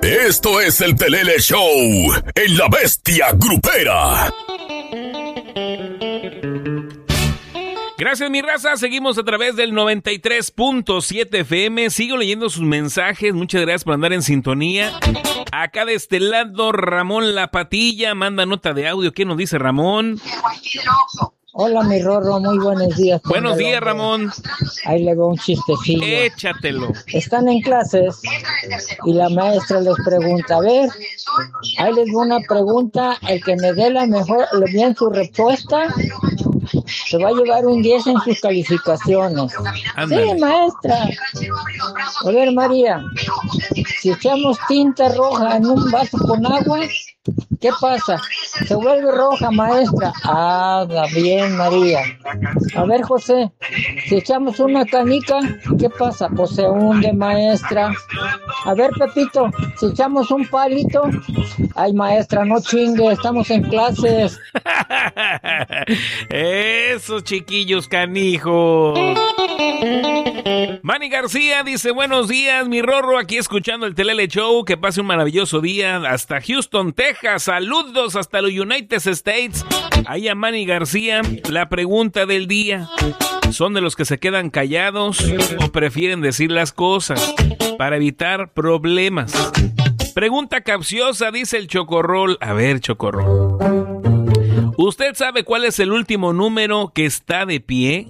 Esto es el Telele Show en La Bestia Grupera. Gracias, mi raza. Seguimos a través del 93.7 FM. Sigo leyendo sus mensajes. Muchas gracias por andar en sintonía. Acá de este lado, Ramón La Patilla manda nota de audio. ¿Qué nos dice Ramón? Hola, mi Rorro, muy buenos días. Buenos días, Ramón. Ahí le veo un chistecillo. Échatelo. Están en clases y la maestra les pregunta, a ver, ahí les doy una pregunta, el que me dé la mejor, bien su respuesta, se va a llevar un 10 en sus calificaciones. Ándale. Sí, maestra. A ver, María, si echamos tinta roja en un vaso con agua, ¿qué pasa? Se vuelve roja, maestra. Ah, bien, María. A ver, José, si echamos una canica, ¿qué pasa? Pues se hunde, maestra. A ver, Pepito, si echamos un palito, ay, maestra, no chingue, estamos en clases. Esos chiquillos canijos. Manny García dice, buenos días, mi Rorro, aquí escuchando el Telele Show, que pase un maravilloso día hasta Houston, Texas, saludos hasta los United States. Ahí a Manny García, la pregunta del día, ¿son de los que se quedan callados o prefieren decir las cosas para evitar problemas? Pregunta capciosa, dice el Chocorrol. A ver, Chocorrol, ¿usted sabe cuál es el último número que está de pie?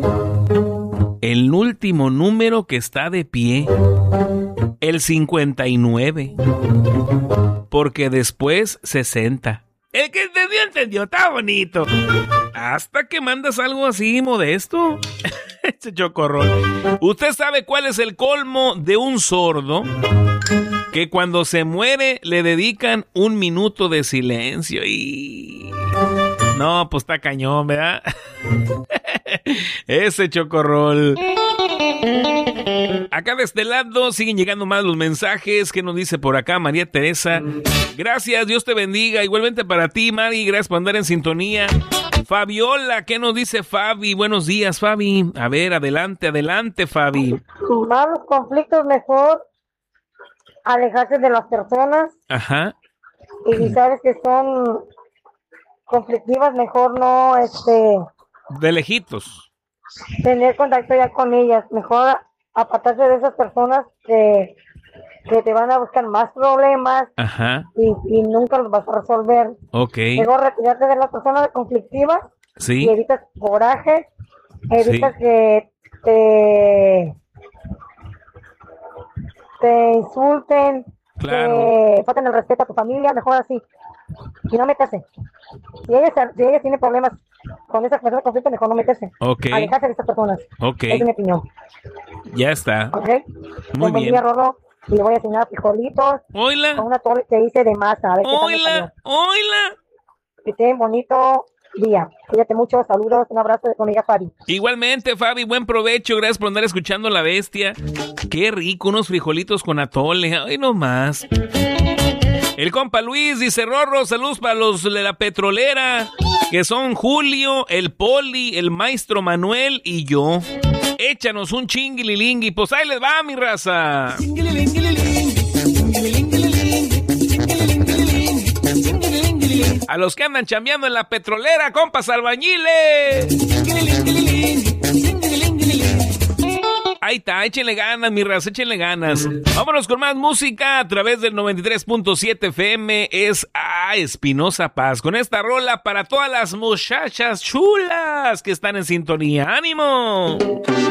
El último número que está de pie, el 59, porque después 60. El que entendió, está bonito. Hasta que mandas algo así modesto. Ese Chocorrol. ¿Usted sabe cuál es el colmo de un sordo? Que cuando se muere le dedican 1 minuto de silencio y... No, pues está cañón, ¿verdad? Ese Chocorrol. Acá de este lado siguen llegando más los mensajes. ¿Qué nos dice por acá María Teresa? Gracias, Dios te bendiga. Igualmente para ti, Mari, gracias por andar en sintonía. Fabiola, ¿qué nos dice Fabi? Buenos días, Fabi. A ver, adelante, Fabi. Más los conflictos, mejor alejarse de las personas. Ajá. Y si sabes que son conflictivas, mejor no De lejitos. tener contacto ya con ellas. Mejor apartarse de esas personas que te van a buscar más problemas. Ajá. Y nunca los vas a resolver. Ok. Mejor retirarte de las personas conflictivas. Sí. Y evitas coraje, evitas Sí. que te insulten, Claro. que falten el respeto a tu familia, mejor así. Y no meterse. Si ella tiene problemas con esas personas conflicto, mejor no meterse. Ok. Alejarse de esas personas. Ok. Esa es mi opinión. Ya está. ¿Ok? Muy bien. Día, Rorro, y le voy a enseñar frijolitos. Oila. Con una torre que hice de masa. A ver qué tal me salió. Oila. Que tengan bonito día. Cuídate mucho. Saludos. Un abrazo de tu amiga Fabi. Igualmente, Fabi, buen provecho. Gracias por andar escuchando La Bestia. Qué rico, unos frijolitos con atole. Ay, no más. El compa Luis dice, Rorro, saludos para los de la petrolera, que son Julio, el Poli, el maestro Manuel y yo. Échanos un chinguililingui, pues ahí les va, mi raza. A los que andan chambeando en la petrolera, compas albañiles. Ahí está, échenle ganas, mi raza, échenle ganas. Vámonos con más música a través del 93.7 FM. Es Espinosa Paz. Con esta rola para todas las muchachas chulas que están en sintonía. ¡Ánimo!